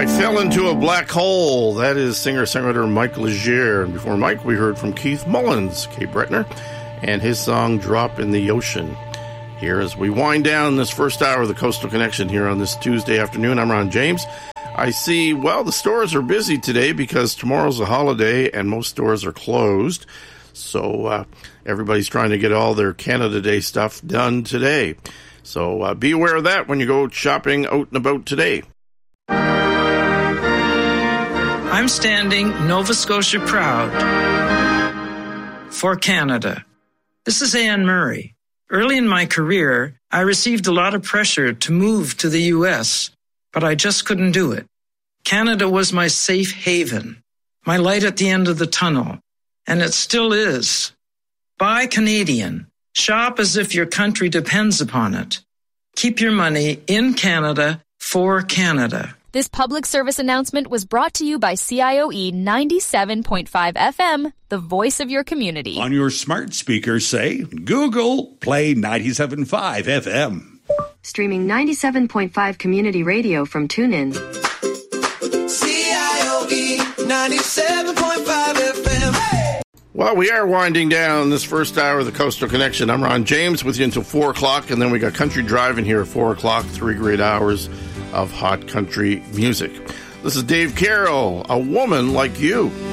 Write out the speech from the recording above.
I Fell Into a Black Hole. That is singer-songwriter Mike Leger. And before Mike, we heard from Keith Mullins, Kay Bretner, and his song Drop in the Ocean. Here as we wind down this first hour of the Coastal Connection here on this Tuesday afternoon, I'm Ron James. I see, well, the stores are busy today because tomorrow's a holiday and most stores are closed. So everybody's trying to get all their Canada Day stuff done today. So be aware of that when you go shopping out and about today. I'm standing Nova Scotia proud for Canada. This is Anne Murray. Early in my career, I received a lot of pressure to move to the U.S., but I just couldn't do it. Canada was my safe haven, my light at the end of the tunnel, and it still is. Buy Canadian. Shop as if your country depends upon it. Keep your money in Canada for Canada. This public service announcement was brought to you by CIOE 97.5 FM, the voice of your community. On your smart speaker, say, Google, play 97.5 FM. Streaming 97.5 community radio from TuneIn. CIOE 97.5 FM. Hey! Well, we are winding down this first hour of the Coastal Connection. I'm Ron James with you until 4 o'clock, and then we got Country Driving here at 4 o'clock, 3 great hours of hot country music. This is Dave Carroll, A Woman Like You.